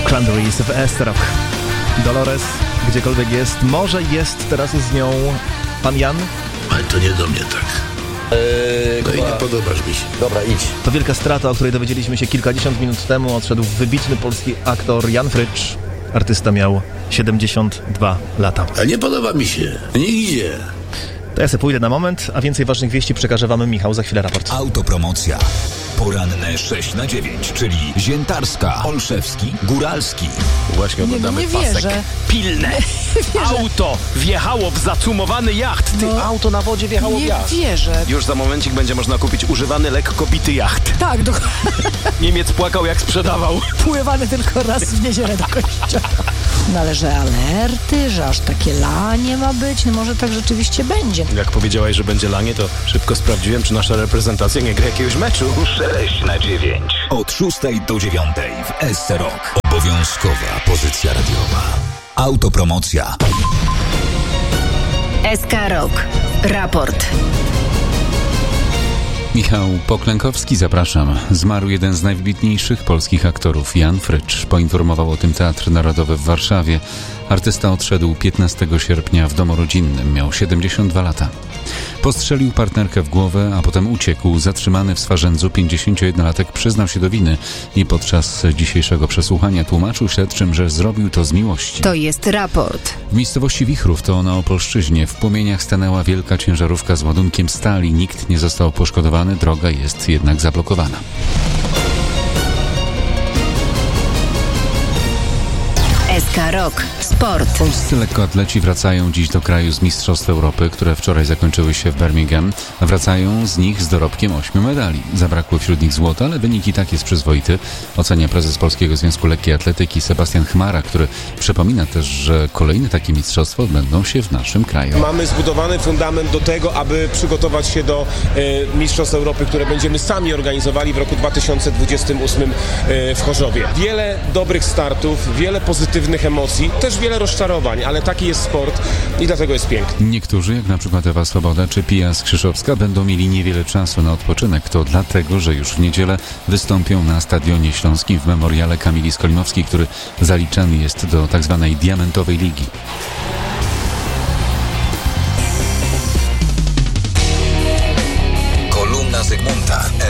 Cranberries w S-Rock. Dolores, gdziekolwiek jest, może jest teraz z nią pan Jan? Ale to nie do mnie tak. No i nie podobasz mi się. Dobra, idź. To wielka strata, o której dowiedzieliśmy się kilkadziesiąt minut temu. Odszedł wybitny polski aktor Jan Frycz. Artysta miał 72 lata. A nie podoba mi się. Nigdzie. To ja sobie pójdę na moment, a więcej ważnych wieści przekaże wam Michał. Za chwilę raport. Autopromocja. Poranne 6 na 9, czyli Ziętarska, Olszewski, Góralski. Właśnie oglądamy pasek. Pilne. Auto wjechało w zacumowany jacht. Ty, auto na wodzie wjechało w jacht. Nie wierzę. Już za momencik będzie można kupić używany, lekko bity jacht. Tak, Niemiec płakał, jak sprzedawał. pływany tylko raz w niedzielę do kościoła. No ale że alerty, że aż takie lanie ma być, no może tak rzeczywiście będzie. Jak powiedziałaś, że będzie lanie, to szybko sprawdziłem, czy nasza reprezentacja nie gra jakiegoś meczu. 6 na 9. Od 6 do 9 w SC Rock. Obowiązkowa pozycja radiowa. Autopromocja. SK Rock. Raport. Michał Poklękowski, zapraszam. Zmarł jeden z najwybitniejszych polskich aktorów, Jan Frycz. Poinformował o tym Teatr Narodowy w Warszawie. Artysta odszedł 15 sierpnia w domu rodzinnym. Miał 72 lata. Postrzelił partnerkę w głowę, a potem uciekł. Zatrzymany w Swarzędzu 51-latek przyznał się do winy i podczas dzisiejszego przesłuchania tłumaczył śledczym, że zrobił to z miłości. To jest raport. W miejscowości Wichrów, to na Opolszczyźnie, w płomieniach stanęła wielka ciężarówka z ładunkiem stali. Nikt nie został poszkodowany, droga jest jednak zablokowana. SK Rock. Sport. Polscy lekkoatleci wracają dziś do kraju z Mistrzostw Europy, które wczoraj zakończyły się w Birmingham. Wracają z nich z dorobkiem 8 medali. Zabrakło wśród nich złota, ale wynik i tak jest przyzwoity, ocenia prezes Polskiego Związku Lekkiej Atletyki Sebastian Chmara, który przypomina też, że kolejne takie mistrzostwa odbędą się w naszym kraju. Mamy zbudowany fundament do tego, aby przygotować się do Mistrzostw Europy, które będziemy sami organizowali w roku 2028 w Chorzowie. Wiele dobrych startów, wiele pozytywnych emocji, też wiele rozczarowań, ale taki jest sport i dlatego jest piękny. Niektórzy, jak na przykład Ewa Swoboda czy Pia Skrzyszowska, będą mieli niewiele czasu na odpoczynek. To dlatego, że już w niedzielę wystąpią na Stadionie Śląskim w memoriale Kamili Skolimowskiej, który zaliczany jest do tzw. diamentowej ligi. Kolumna Zygmunta.